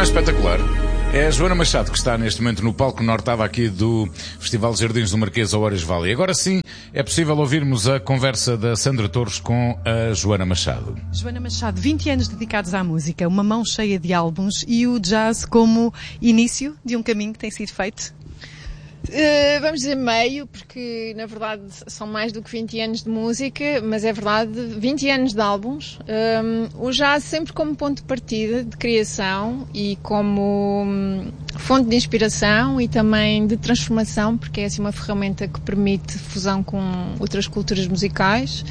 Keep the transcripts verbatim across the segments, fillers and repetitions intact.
é espetacular? É a Joana Machado que está neste momento no palco nortava aqui do Festival Jardins do Marquês ao Horas Vale. E agora sim é possível ouvirmos a conversa da Sandra Torres com a Joana Machado. Joana Machado, vinte anos dedicados à música, uma mão cheia de álbuns e o jazz como início de um caminho que tem sido feito? Uh, vamos dizer meio, porque na verdade são mais do que vinte anos de música, mas é verdade, vinte anos de álbuns. Um, o jazz sempre como ponto de partida de criação e como um, fonte de inspiração e também de transformação, porque é assim uma ferramenta que permite fusão com outras culturas musicais.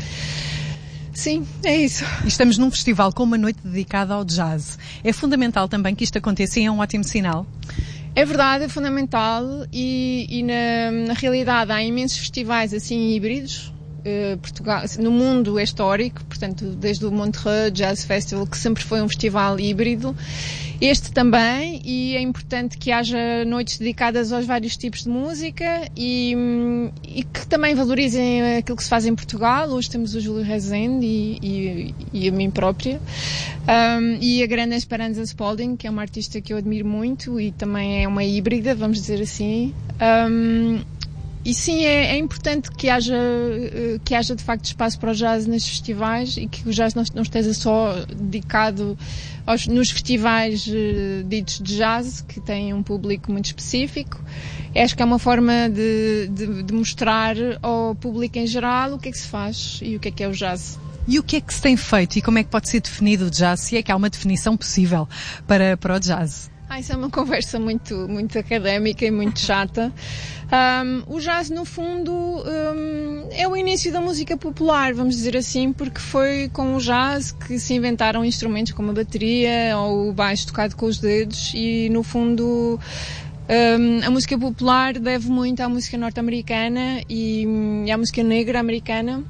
Sim, é isso. Estamos num festival com uma noite dedicada ao jazz. É fundamental também que isto aconteça e é um ótimo sinal. É verdade, é fundamental e, e na, na realidade há imensos festivais assim híbridos. Uh, Portugal, no mundo é histórico, portanto, desde o Montreux Jazz Festival, que sempre foi um festival híbrido, este também, e é importante que haja noites dedicadas aos vários tipos de música e, e que também valorizem aquilo que se faz em Portugal. Hoje temos o Júlio Rezende e, e, e a mim própria, um, e a Grande Esperanza Spalding, que é uma artista que eu admiro muito e também é uma híbrida, vamos dizer assim. Um, E sim, é, é importante que haja, que haja de facto espaço para o jazz nestes festivais e que o jazz não, não esteja só dedicado aos, nos festivais uh, ditos de jazz, que têm um público muito específico. Acho que é uma forma de, de, de mostrar ao público em geral o que é que se faz e o que é que é o jazz. E o que é que se tem feito e como é que pode ser definido o jazz, se é que há uma definição possível para, para o jazz? Ah, isso é uma conversa muito, muito académica e muito chata. Um, o jazz, no fundo, um, é o início da música popular, vamos dizer assim, porque foi com o jazz que se inventaram instrumentos como a bateria ou o baixo tocado com os dedos e, no fundo, um, a música popular deve muito à música norte-americana e, e à música negra americana.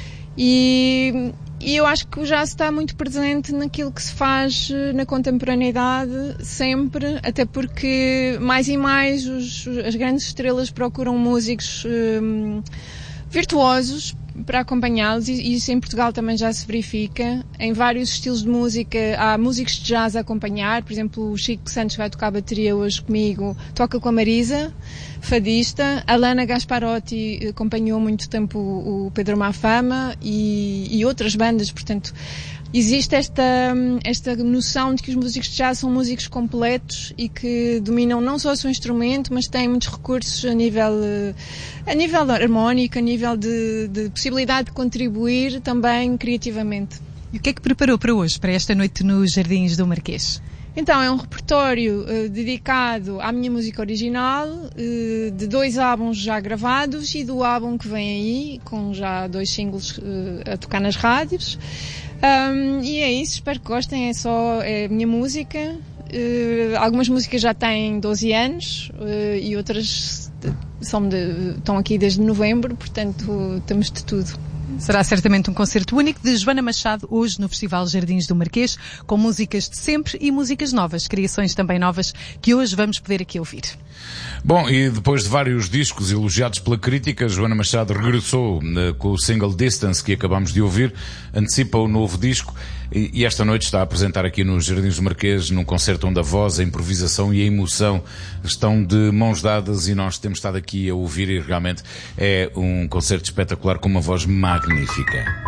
E... E eu acho que o jazz está muito presente naquilo que se faz na contemporaneidade, sempre, até porque mais e mais os, as grandes estrelas procuram músicos um, virtuosos para acompanhá-los, e isso em Portugal também já se verifica. Em vários estilos de música há músicos de jazz a acompanhar, por exemplo, o Chico Santos vai tocar a bateria hoje comigo, toca com a Marisa, fadista. A Lana Gasparotti acompanhou muito tempo o Pedro Mafama e, e outras bandas, portanto existe esta, esta noção de que os músicos de jazz são músicos completos e que dominam não só o seu instrumento, mas têm muitos recursos a nível, a nível harmónico, a nível de, de possibilidade de contribuir também criativamente. E o que é que preparou para hoje, para esta noite nos Jardins do Marquês? Então, é um repertório uh, dedicado à minha música original, uh, de dois álbuns já gravados e do álbum que vem aí, com já dois singles uh, a tocar nas rádios. Um, e é isso, espero que gostem, é só é a minha música. Uh, algumas músicas já têm doze anos uh, e outras são de, estão aqui desde novembro, portanto temos de tudo. Será certamente um concerto único de Joana Machado hoje no Festival Jardins do Marquês, com músicas de sempre e músicas novas, criações também novas que hoje vamos poder aqui ouvir. Bom, e depois de vários discos elogiados pela crítica, Joana Machado regressou uh, com o single Distance que acabamos de ouvir, antecipa o novo disco e, e esta noite está a apresentar aqui nos Jardins do Marquês num concerto onde a voz, a improvisação e a emoção estão de mãos dadas e nós temos estado aqui a ouvir e realmente é um concerto espetacular com uma voz magnífica.